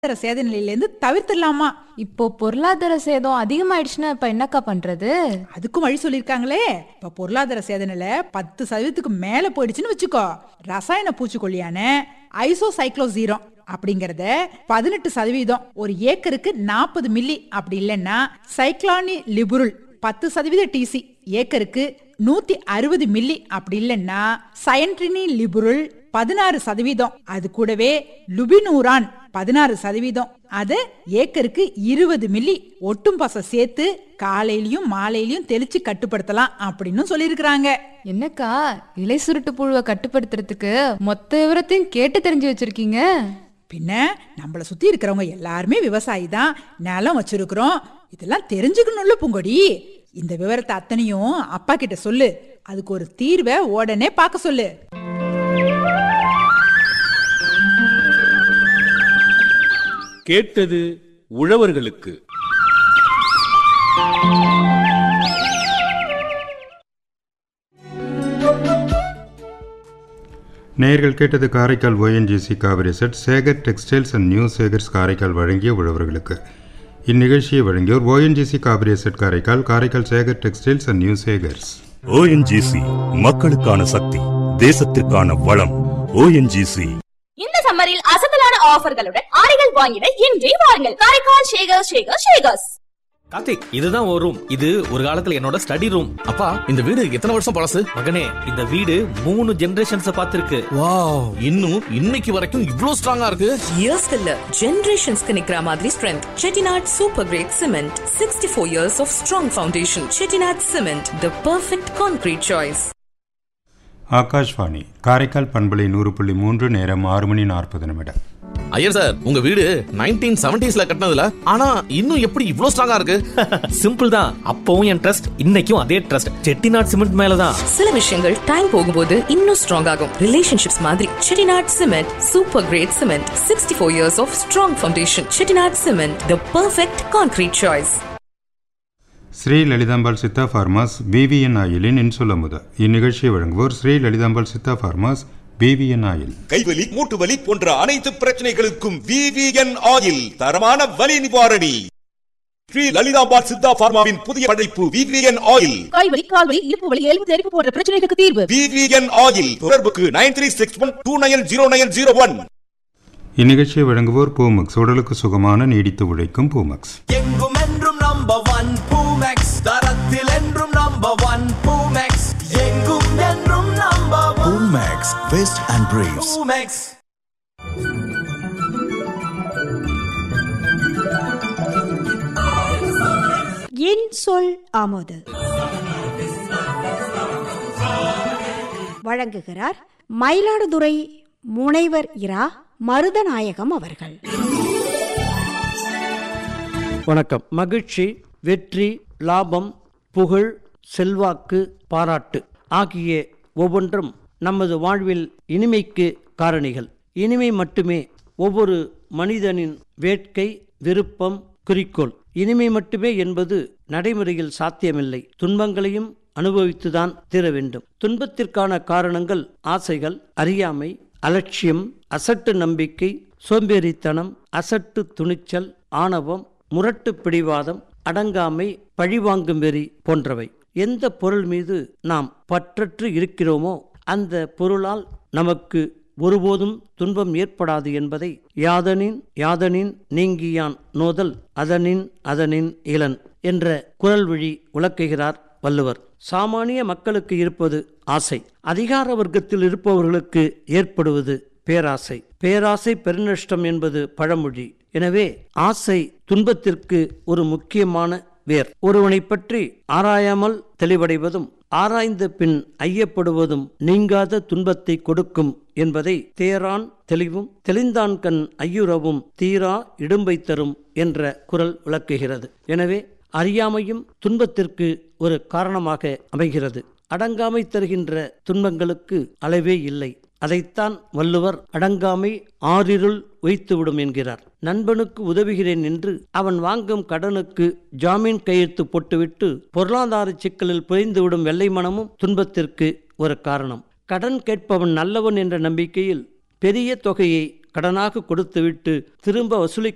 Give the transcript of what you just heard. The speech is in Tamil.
சேத நிலையிலேருந்து தவிர்த்திடலாமா? இப்போ பொருளாதார சேதம் அதிகமாயிடுச்சுன்னா இப்ப என்னக்கா பண்றது? அதுக்கும் வழி சொல்லியிருக்காங்களே. இப்ப பொருளாதார சேத நிலை 10% மேல போயிடுச்சுன்னு வச்சுக்கோ, ரசாயன பூச்சிக்கொல்லியான ஐசோசைக்ளோசீரம் அப்படிங்கறத 18% ஒரு ஏக்கருக்கு 40 மில்லி, அப்படி இல்லைன்னா சைக்ளானி லிபுருல் 10% டிசி ஏக்கருக்கு 160 மில்லி, அப்படி இல்லைன்னா சயன்ட்ரினி லிபுருல் 16%, அது கூடவே லுபினூரான் 16%, அது ஏக்கருக்கு 20 மில்லி ஒட்டும் பசை சேர்த்து காலையிலயும் மாலையிலயும் தெளிச்சு கட்டுப்படுத்தலாம் அப்படின்னு சொல்லியிருக்கிறாங்க. என்னக்கா இலை சுருட்டு புழுவை கட்டுப்படுத்துறதுக்கு மொத்த விவரத்தையும் கேட்டு தெரிஞ்சு வச்சிருக்கீங்க? பின்ன நம்மள சுத்தி இருக்கிறவங்க எல்லாருமே விவசாயி தான், நிலம் வச்சிருக்கிறோம், இதெல்லாம் தெரிஞ்சுக்கணும்ல பூங்கொடி. இந்த விவரத்தை அத்தனையும் அப்பா கிட்ட சொல்லு, அதுக்கு ஒரு தீர்வை உடனே பார்க்க சொல்லு. கேட்டது உழவர்களுக்கு. நேயர்கள் கேட்டது Karaikal ONGC Kaveri set Sekar textiles and new Sekar's Karaikal வழங்கிய உழவர்களுக்கு. இந்நிகழ்ச்சியை வழங்கியோர் ONGC Kaveri set Karaikal, Karaikal Sekar textiles and new Sekar's. ONGC மக்களுக்கான சக்தி, தேசத்திற்கான வளம். ONGC. இந்த சம்மரில் அசத்தலான ஆஃபர்களுடன் ஆடைகள் வாங்கிட இன்றே வாருங்கள் காரைக்கால் ஷேகர்ஸ். கார்த்திக், இதுதான் ஒரு ரூம். இது ஒரு காலத்துல என்னோட ஸ்டடி ரூம். அப்பா, இந்த வீடு எத்தனை வருஷம் பழசு? மகனே, இந்த வீடு 3 ஜெனரேஷன்ஸ் பார்த்திருக்கு. வாவ், இன்னும் இன்னைக்கு வரைக்கும் இவ்ளோ ஸ்ட்ராங்கா இருக்கு. இயர்ஸ் இல்ல, ஜெனரேஷன்ஸ்க்கு நிக்கிற மாதிரி strength. Chettinad super great cement, 64 years of strong foundation. Chettinad cement, the perfect concrete choice. Akashvani Karaikal பண்பலை 100.3, நேரம் 6:40. ஐயர் சார், உங்க வீடு 1970s கட்டினதுல, ஆனா இன்னும் எப்படி இவ்ளோ ஸ்ட்ராங்கா இருக்கு? சிம்பிள் தான், அப்பவும் என் ட்ரஸ்ட், இன்னைக்கும் அதே ட்ரஸ்ட் செட்டிநாட் சிமெண்ட் மேலதான். சில விஷயங்கள் டைம் போகும்போது இன்னும் ஸ்ட்ராங் ஆகும். ரிலேஷன்ஷிப்ஸ் மாதிரி Chettinad cement super great cement, 64 years of strong foundation. Chettinad cement, the perfect concrete choice. Sri Lalithambal Siddha ஃபார்மாஸ் BVN ஆயிலின் இன்சொல்லமுத. இந்நிகழ்ச்சியை வழங்குவோர் ஸ்ரீ லலிதாம்பாள் சித்தா ஃபார்மாஸ் BVN ஆயில். கைவலி, மூட்டு வலி போன்ற அனைத்து பிரச்சனைகளுக்கும் VVN ஆயில் தரமான வலி நிவாரணி. ஸ்ரீ லலிதாம்பாள் சித்தா ஃபார்மாவின் புதிய படைப்பு VVN ஆயில். கைவலி, கால்வலி, இடுப்பு வலி, எலும்பு தெரிப்பு போன்ற பிரச்சனைகளுக்கு தீர்வு. VVN oil. தொடர்புக்கு 9361290901. இந்நிகழ்ச்சியை வழங்குவோர் பூமக்ஸ், உடலுக்கு சுகமான நீடித்து உழைக்கும் பூமக்ஸ். எங்கும் என்றும் நம்பர் 1 பூமெக்ஸ், தரத்தில் என்றும் நம்பர் 1 பூமெக்ஸ், எங்கும் என்றும் number 1 Boomex west and braves. Boomex. என் சொல் ஆமோது வழங்குகிறார் மயிலாடுதுறை முனைவர் இரா மருதநாயகம் அவர்கள். வணக்கம். மகிழ்ச்சி, வெற்றி, லாபம், புகழ், செல்வாக்கு, பாராட்டு ஆகிய ஒவ்வொன்றும் நமது வாழ்வில் இனிமைக்கு காரணிகள். இனிமை மட்டுமே ஒவ்வொரு மனிதனின் வேட்கை, விருப்பம், குறிக்கோள். இனிமை மட்டுமே என்பது நடைமுறையில் சாத்தியமில்லை. துன்பங்களையும் அனுபவித்துதான் தீர வேண்டும். துன்பத்திற்கான காரணங்கள் ஆசைகள், அறியாமை, அலட்சியம், அசட்டு நம்பிக்கை, சோம்பேறித்தனம், அசட்டு துணிச்சல், ஆணவம், முரட்டு பிடிவாதம், அடங்காமை, பழிவாங்கும் வெறி போன்றவை. எந்த பொருள் மீது நாம் பற்றற்று இருக்கிறோமோ அந்த பொருளால் நமக்கு ஒருபோதும் துன்பம் ஏற்படாது என்பதை யாதனின் நீங்கியான் நோதல் அதனின் இளன் என்ற குறள் வழி விளக்குகிறார் வள்ளுவர். சாமானிய மக்களுக்கு இருப்பது ஆசை. அதிகார வர்க்கத்தில் இருப்பவர்களுக்கு ஏற்படுவது பேராசை. பேராசை பெருநஷ்டம் என்பது பழமொழி. எனவே ஆசை துன்பத்திற்கு ஒரு முக்கியமான வேர். ஒருவனை பற்றி ஆராயாமல் தெளிவடைவதும் ஆராய்ந்த பின் ஐயப்படுவதும் நீங்காத துன்பத்தை கொடுக்கும் என்பதை தேரான் தெளிவும் தெளிந்தான் கண் ஐயுறவும் தீரா இடும்பை தரும் என்ற குறள் விளக்குகிறது. எனவே அறியாமையும் துன்பத்திற்கு ஒரு காரணமாக அமைகிறது. அடங்காமை தருகின்ற துன்பங்களுக்கு அளவே இல்லை. அதைத்தான் வள்ளுவர் அடங்காமை ஆறிருள் வைத்துவிடும் என்கிறார். நண்பனுக்கு உதவுகிறேன் என்று அவன் வாங்கும் கடனுக்கு ஜாமீன் கையெழுத்து போட்டுவிட்டு பொருளாதார சிக்கலில் புரிந்துவிடும் வெள்ளை மனமும் துன்பத்திற்கு ஒரு காரணம். கடன் கேட்பவன் நல்லவன் என்ற நம்பிக்கையில் பெரிய தொகையை கடனாக கொடுத்துவிட்டு திரும்ப வசூலிக்க